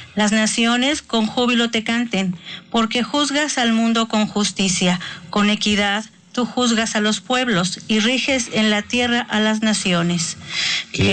Las naciones con júbilo te canten, porque juzgas al mundo con justicia, con equidad. Tú juzgas a los pueblos y riges en la tierra a las naciones.